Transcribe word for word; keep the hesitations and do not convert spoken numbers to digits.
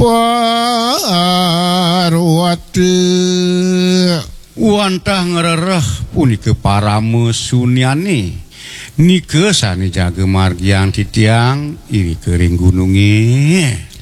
Parwati wantah ngerereh punika parame sunyani nike sani jage margian titiang iri kering gununge